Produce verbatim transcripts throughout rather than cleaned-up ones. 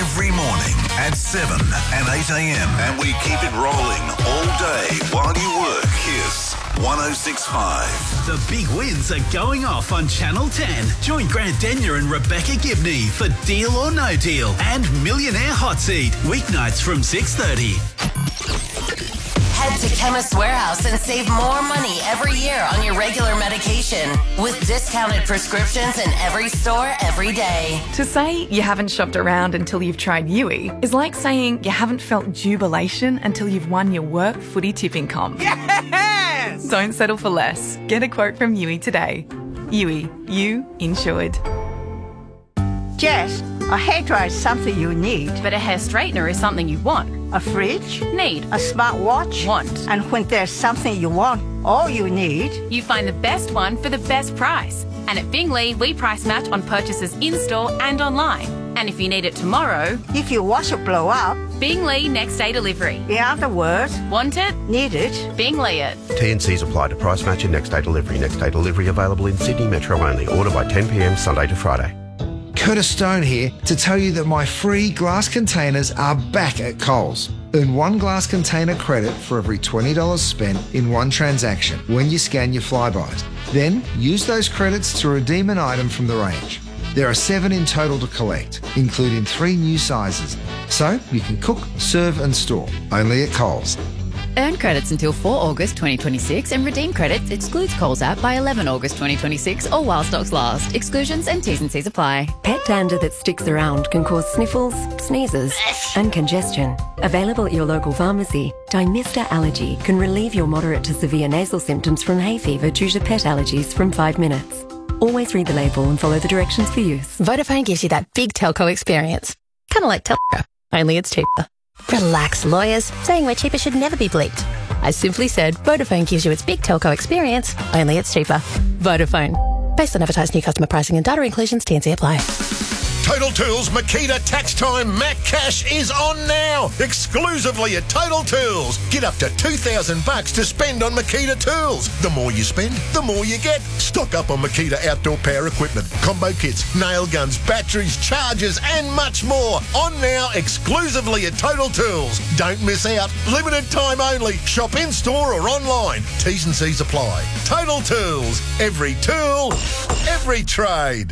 every morning at seven and eight a.m. And we keep it rolling all day while you work. Kiss one oh six point five. The big wins are going off on Channel ten. Join Grant Denyer and Rebecca Gibney for Deal or No Deal and Millionaire Hot Seat, weeknights from six thirty. Head to Chemist Warehouse and save more money every year on your regular medication with discounted prescriptions in every store every day. To say you haven't shopped around until you've tried Yui is like saying you haven't felt jubilation until you've won your work footy tipping comp. Yes! Don't settle for less. Get a quote from Yui today. Yui, you insured. Jess, a hairdryer is something you need. But a hair straightener is something you want. A fridge? Need. A smartwatch? Want. And when there's something you want, all you need... You find the best one for the best price. And at Bingley, we price match on purchases in-store and online. And if you need it tomorrow... If your washer blow up... Bingley next day delivery. In other words... Want it? Need it? Bingley it. T and C's apply to price match and next day delivery. Next day delivery available in Sydney Metro only. Order by ten p.m. Sunday to Friday. Curtis Stone here to tell you that my free glass containers are back at Coles. Earn one glass container credit for every twenty dollars spent in one transaction when you scan your Flybys. Then use those credits to redeem an item from the range. There are seven in total to collect, including three new sizes. So you can cook, serve and store, only at Coles. Earn credits until the fourth of August twenty twenty-six and redeem credits excludes Coles app by the eleventh of August twenty twenty-six or while stocks last. Exclusions and T's and C's apply. Pet dander that sticks around can cause sniffles, sneezes and congestion. Available at your local pharmacy, Dymista Allergy can relieve your moderate to severe nasal symptoms from hay fever due to pet allergies from five minutes. Always read the label and follow the directions for use. Vodafone gives you that big telco experience. Kind of like telco, only it's cheaper. Relax, lawyers. Saying we're cheaper should never be bleeped. I simply said Vodafone gives you its big telco experience, only it's cheaper. Vodafone. Based on advertised new customer pricing and data inclusions, T and C apply. Total Tools Makita Tax Time Mac Cash is on now, exclusively at Total Tools. Get up to two thousand bucks to spend on Makita tools. The more you spend, the more you get. Stock up on Makita outdoor power equipment, combo kits, nail guns, batteries, chargers and much more. On now, exclusively at Total Tools. Don't miss out. Limited time only. Shop in-store or online. T's and C's apply. Total Tools. Every tool, every trade.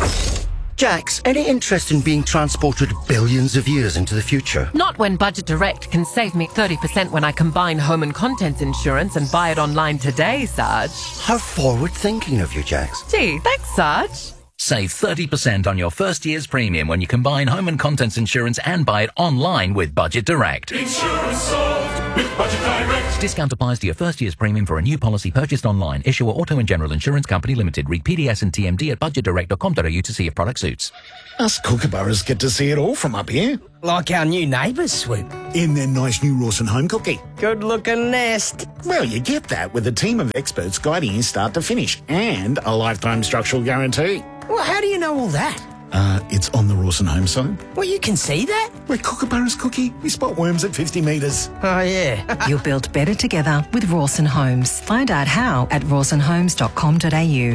Jax, any interest in being transported billions of years into the future? Not when Budget Direct can save me thirty percent when I combine home and contents insurance and buy it online today, Sarge. How forward-thinking of you, Jax. Gee, thanks, Sarge. Save thirty percent on your first year's premium when you combine home and contents insurance and buy it online with Budget Direct. Insurance solved with Budget Direct. Discount applies to your first year's premium for a new policy purchased online. Issuer Auto and General Insurance Company Limited. Read P D S and T M D at budget direct dot com dot a u to see if product suits. Us kookaburras get to see it all from up here. Like our new neighbours, Swoop. In their nice new Rawson home cookie. Good-looking nest. Well, you get that with a team of experts guiding you start to finish and a lifetime structural guarantee. Well, how do you know all that? Uh, it's on the Rawson home site. Well, you can see that? We're kookaburras cookie. We spot worms at fifty metres. Oh, yeah. You'll build better together with Rawson Homes. Find out how at rawson homes dot com dot a u.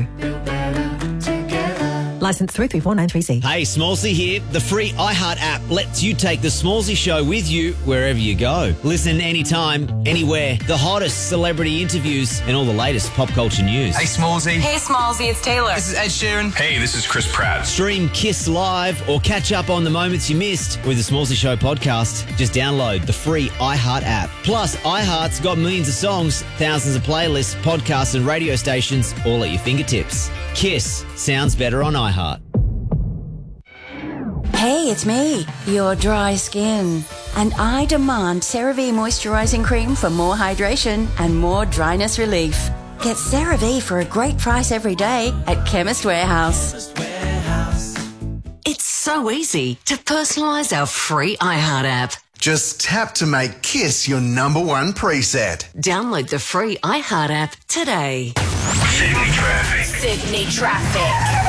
Licence three three four nine three C. Hey, Smallsy here. The free iHeart app lets you take the Smallsy show with you wherever you go. Listen anytime, anywhere. The hottest celebrity interviews and all the latest pop culture news. Hey, Smallsy. Hey, Smallsy, it's Taylor. This is Ed Sheeran. Hey, this is Chris Pratt. Stream Kiss Live or catch up on the moments you missed with the Smallsy Show podcast. Just download the free iHeart app. Plus, iHeart's got millions of songs, thousands of playlists, podcasts and radio stations all at your fingertips. Kiss sounds better on iHeart. Hey, it's me, your dry skin. And I demand CeraVe Moisturising Cream for more hydration and more dryness relief. Get CeraVe for a great price every day at Chemist Warehouse. It's so easy to personalise our free iHeart app. Just tap to make Kiss your number one preset. Download the free iHeart app today. Sydney traffic. Sydney traffic.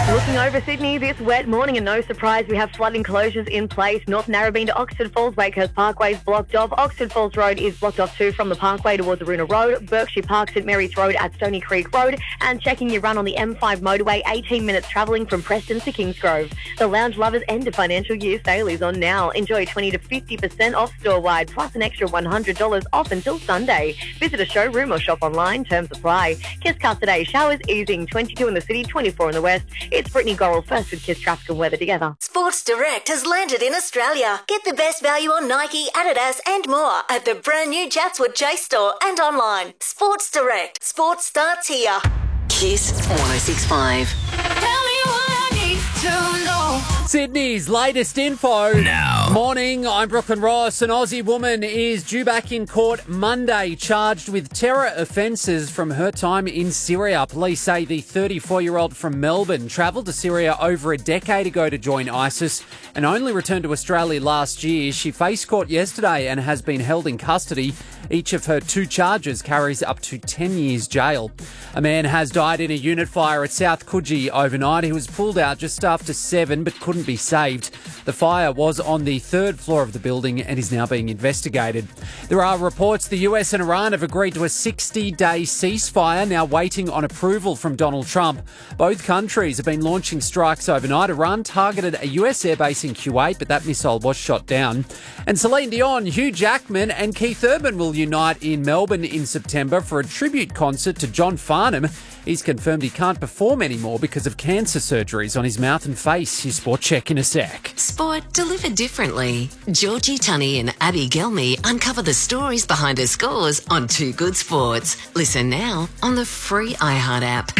Looking over Sydney this wet morning, and no surprise, we have flooding closures in place. North Narrabeen to Oxford Falls, Wakehurst Parkway is blocked off. Oxford Falls Road is blocked off too from the Parkway towards Aruna Road. Berkshire Park, St Mary's Road at Stony Creek Road. And checking your run on the M five motorway, eighteen minutes travelling from Preston to Kingsgrove. The Lounge Lovers end of financial year sale is on now. Enjoy twenty to fifty percent off store-wide, plus an extra one hundred dollars off until Sunday. Visit a showroom or shop online. Terms apply. Kiss Car today. Showers easing. twenty-two in the city, twenty-four in the west. It's Brittany Gorrell first with Kiss Traffic and Weather together. Sports Direct has landed in Australia. Get the best value on Nike, Adidas and more at the brand new Chatswood Chase store and online. Sports Direct. Sports starts here. Kiss one oh six point five. Tell me what I need to know. Sydney's latest info. Now. Morning, I'm Brooklyn Ross. An Aussie woman is due back in court Monday, charged with terror offences from her time in Syria. Police say the thirty-four-year-old from Melbourne travelled to Syria over a decade ago to join ISIS and only returned to Australia last year. She faced court yesterday and has been held in custody. Each of her two charges carries up to ten years jail. A man has died in a unit fire at South Coogee overnight. He was pulled out just after seven but couldn't be saved. The fire was on the third floor of the building and is now being investigated. There are reports the U S and Iran have agreed to a sixty-day ceasefire, now waiting on approval from Donald Trump. Both countries have been launching strikes overnight. Iran targeted a U S airbase in Kuwait, but that missile was shot down. And Celine Dion, Hugh Jackman and Keith Urban will unite in Melbourne in September for a tribute concert to John Farnham. He's confirmed he can't perform anymore because of cancer surgeries on his mouth and face. His Sport Check in a sec. Sport delivered differently. Georgie Tunney and Abby Gelmy uncover the stories behind her scores on Two Good Sports. Listen now on the free iHeart app.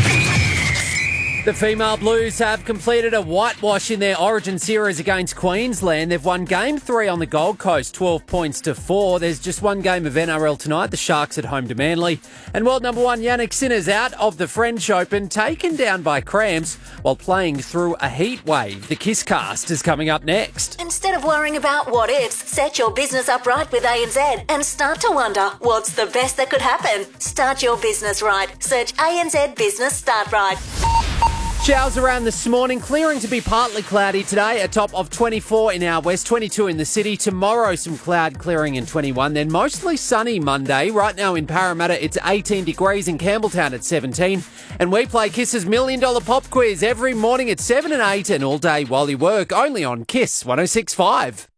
The female Blues have completed a whitewash in their Origin series against Queensland. They've won game three on the Gold Coast, twelve points to four. There's just one game of N R L tonight. The Sharks at home to Manly. And world number one Yannick Sinner's out of the French Open, taken down by cramps while playing through a heat wave. The Kisscast is coming up next. Instead of worrying about what ifs, set your business up right with A N Z and start to wonder what's the best that could happen. Start your business right. Search A N Z Business Start Right. Showers around this morning, clearing to be partly cloudy today, a top of twenty-four in our west, twenty-two in the city. Tomorrow, some cloud clearing and twenty-one, then mostly sunny Monday. Right now in Parramatta, it's eighteen degrees, in Campbelltown at seventeen. And we play Kiss's Million Dollar Pop Quiz every morning at seven and eight and all day while you work, only on Kiss one oh six point five.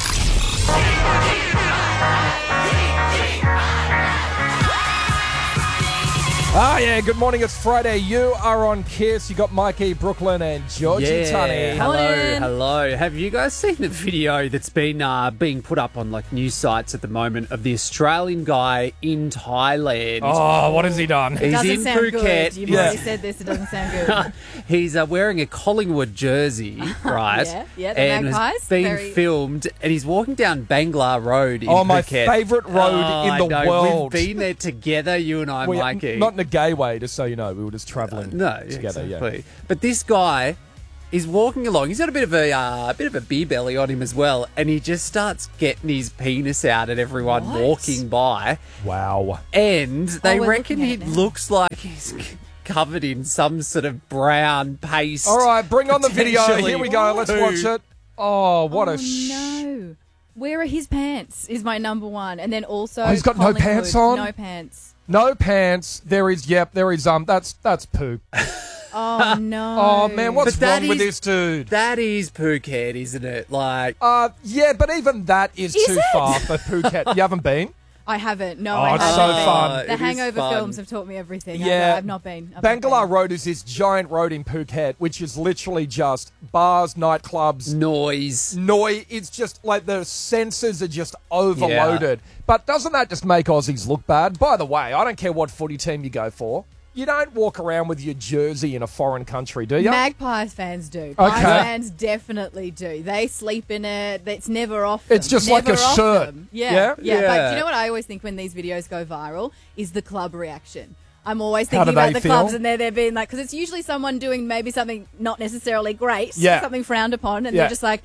Ah, yeah, good morning. It's Friday. You are on Kiss. You got Mikey, Brooklyn, and Georgie Yeah, Tunney. hello, hello. Have you guys seen the video that's been uh, being put up on like news sites at the moment of the Australian guy in Thailand? Oh, what has he done? He's doesn't in sound Phuket. good. You've already said this. It doesn't sound good. He's uh, wearing a Collingwood jersey, right? Yeah, yeah, the and Magpies. has been Very- filmed, and he's walking down Bangla Road in Oh, my Phuket. favourite road Oh, in I the know. world. We've been there together, you and I, We- Mikey. Not in a gay way, just so you know. We were just travelling No, together. exactly. Yeah. But this guy is walking along. He's got a bit of a uh, a bit of a beer belly on him as well, and he just starts getting his penis out at everyone What? walking by. Wow. And they Oh, we're reckon he looks like he's c- covered in some sort of brown paste. All right, bring on the video. potentially Here we go. Let's poo. watch it. Oh, what oh, a sh- no. Where are his pants is my number one. And then also Oh, he's got no Collingwood, pants on? No pants. No pants. There is, yep, there is, um, that's that's poop. Oh, no. Oh, man, what's But that wrong with is- this dude? That is Phuket, isn't it? Like, Uh, yeah, but even that is, Is too it? far for Phuket. You haven't been? I haven't. No, Oh, I it's haven't. so fun. The It is Hangover fun. films have taught me everything. Yeah. I've, I've not been. I've not Bangla Road is this giant road in Phuket, which is literally just bars, nightclubs, noise. Noise. It's just like the senses are just overloaded. But doesn't that just make Aussies look bad? By the way, I don't care what footy team you go for. You don't walk around with your jersey in a foreign country, do you? Magpies fans do. Okay. Pies fans definitely do. They sleep in it. It's never off them. It's just like Never a off shirt. them. Yeah, Yeah? yeah. But Yeah. you know what I always think when these videos go viral is the club reaction. I'm always How thinking do about they the feel? clubs and they're there being like, because it's usually someone doing maybe something not necessarily great, Yeah. something frowned upon, and Yeah. they're just like,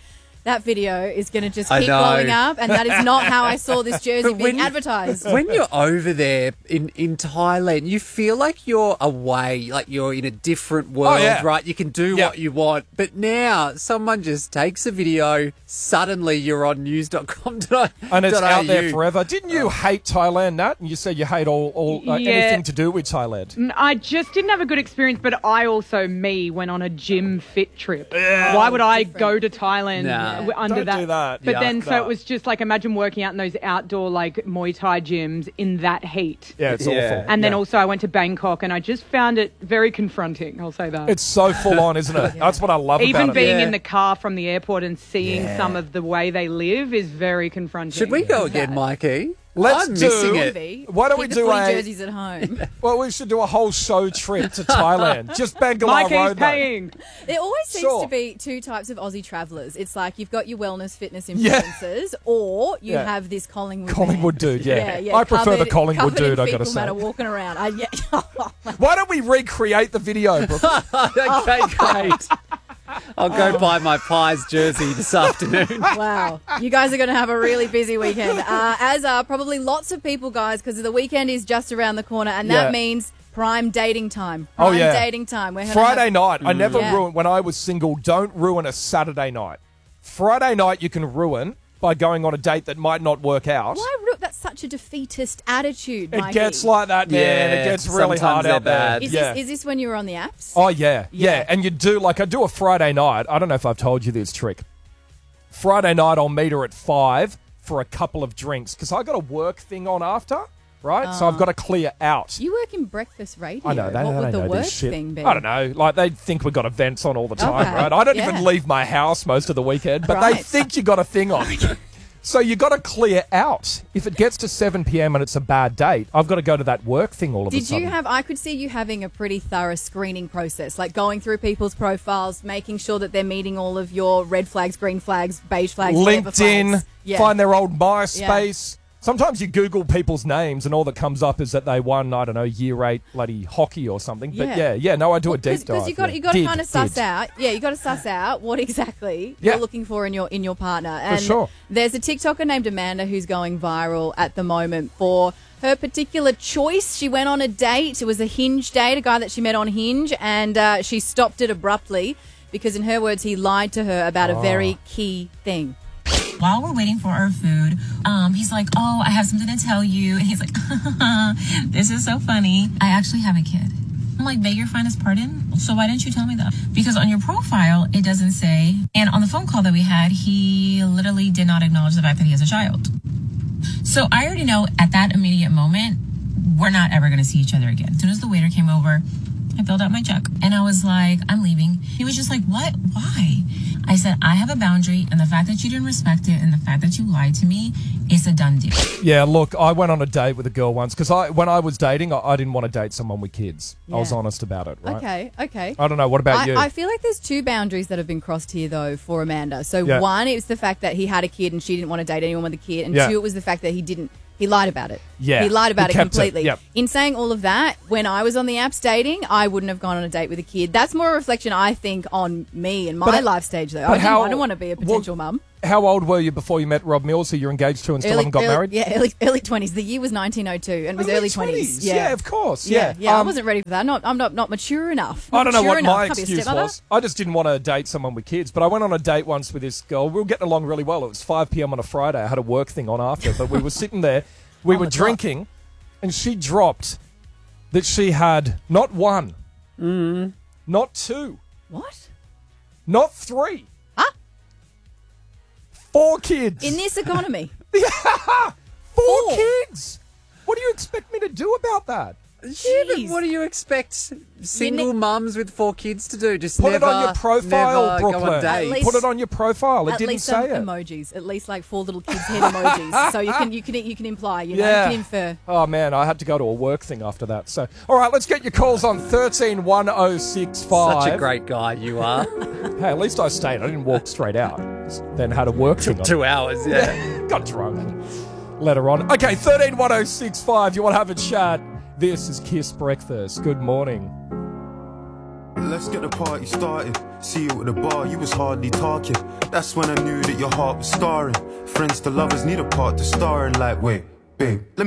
that video is going to just I keep know. blowing up, and that is not how I saw this jersey But being when- advertised. When you're over there in, in Thailand, you feel like you're away, like you're in a different world, yeah. right? You can do Yeah. what you want. But now someone just takes a video, suddenly you're on news dot com dot a u. And it's out there forever. Didn't you hate Thailand, Nat? And you said you hate all, all uh, Yeah. anything to do with Thailand. N- I just didn't have a good experience, but I also, me, went on a gym fit trip. Why would I go to Thailand Nah. w- under Don't that? do that. But Yeah, then, so no. it was just like, imagine working out in those outdoor, like, Muay Thai gyms in that heat. Yeah, it's Yeah. awful. And then Yeah. also I went to Bangkok, and I just found it very confronting, I'll say that. It's so full on, isn't it? That's what I love Even about it. being in the car from the airport and seeing Yeah. some of the way they live is very confronting. Should we go again, Mikey? Let's I'm do. missing it. Why don't Keep we the do footy a? jerseys at home. Well, we should do a whole show trip to Thailand. Just Bangalore Mikey's Road. though. paying. There always seems Sure. to be two types of Aussie travellers. It's like you've got your wellness fitness Yeah. influencers, or you Yeah. have this Collingwood Collingwood man. dude, yeah. yeah, yeah I prefer the covered- Collingwood covered in dude, I gotta fecal say. matter walking around. I, yeah. Why don't we recreate the video, Brooke? Okay, great. I'll go buy my Pies jersey this afternoon. Wow. You guys are going to have a really busy weekend, uh, as are probably lots of people, guys, because the weekend is just around the corner, and that Yeah. means prime dating time. Oh, Prime yeah. dating time. We're gonna Friday have- night. I never Yeah. ruined when I was single. Don't ruin a Saturday night. Friday night you can ruin by going on a date that might not work out. Why, Rook? That's such a defeatist attitude, It Mikey. gets like that, man. Yeah, it gets really sometimes hard they're out there. bad. Is, yeah. this, is this when you were on the apps? Oh, yeah, yeah. And you do, like, I do a Friday night. I don't know if I've told you this trick. Friday night, I'll meet her at five for a couple of drinks because I got a work thing on after, right? So I've got to clear out. You work in breakfast radio. I know, they, What they would don't the know work this shit. thing be? I don't know. Like, they think we've got events on all the time, Okay, right? I don't yeah. even leave my house most of the weekend, but they Right. think you got a thing on. So you got to clear out. If it gets to seven p.m. and it's a bad date, I've got to go to that work thing all of a Did sudden. you have, I could see you having a pretty thorough screening process, like going through people's profiles, making sure that they're meeting all of your red flags, green flags, beige flags, whatever LinkedIn, flags. Yeah. find their old MySpace. Sometimes you Google people's names and all that comes up is that they won, I don't know, year eight bloody hockey or something. But Yeah. yeah, yeah, no, I do a deep dive. Because you got yeah. you got to Did, kind of suss did. out, yeah, you got to suss out what exactly Yeah. you're looking for in your in your partner. And sure. there's a TikToker named Amanda who's going viral at the moment for her particular choice. She went on a date. It was a Hinge date, a guy that she met on Hinge, and uh, she stopped it abruptly because, in her words, he lied to her about a Oh. very key thing. While we're waiting for our food, um, he's like, oh, I have something to tell you. And he's like, this is so funny. I actually have a kid. I'm like, beg your finest pardon? So why didn't you tell me that? Because on your profile, it doesn't say. And on the phone call that we had, he literally did not acknowledge the fact that he has a child. So I already know at that immediate moment, we're not ever going to see each other again. As soon as the waiter came over, I filled out my check and I was like, I'm leaving. He was just like, what? Why? I said, I have a boundary, and the fact that you didn't respect it and the fact that you lied to me is a done deal. Yeah, look, I went on a date with a girl once because I, when I was dating, I, I didn't want to date someone with kids. I was Yeah. honest about it, right? Okay, okay. I don't know. What about I, you? I feel like there's two boundaries that have been crossed here, though, for Amanda. So Yeah. one, it was the fact that he had a kid and she didn't want to date anyone with a kid, and Yeah. two, it was the fact that he didn't. He lied about it. Yeah, he lied about he it kept it, completely. yep. In saying all of that, when I was on the apps dating, I wouldn't have gone on a date with a kid. That's more a reflection, I think, on me and my But- life stage, though. but I, didn't, how- I don't want to be a potential mum. How old were you before you met Rob Mills, who you're engaged to and still Early, haven't got early- married? Yeah, early early twenties. The year was nineteen oh two, and it was Early early twenties. twenties, yeah, of course, Yeah, yeah. yeah. I Um, wasn't ready for that. Not, I'm not not mature enough. I Not don't know mature what enough. my Can't be a excuse stepmother. was. I just didn't want to date someone with kids, but I went on a date once with this girl. We were getting along really well. It was five p.m. on a Friday. I had a work thing on after, but we were sitting there. We On were the clock. drinking, and she dropped that she had not one, Mm. not two, What? not three, huh? four kids. In this economy? Four, Four. kids. What do you expect me to do about that? Yeah, but what do you expect single mums with four kids to do? Just Put never, it on your profile, never go on Brooklyn. dates. Put it on your profile. It At didn't least say some it. emojis. At least like four little kids' head emojis. So you can you can you can imply. You know, Yeah. you can infer. Oh man, I had to go to a work thing after that. So, all right, let's get your calls on thirteen one oh six five. Such a great guy you are. Hey, at least I stayed. I didn't walk straight out. Then had a work thing. on. Two hours, yeah. Got drunk. Later on. Okay, thirteen one oh six five. You want to have a chat? This is Kiss Breakfast. Good morning. let's get the party started. See you at the bar, you was hardly talking. That's when I knew that your heart was scarring. Friends to lovers need a part to star in. Like, wait, babe, let me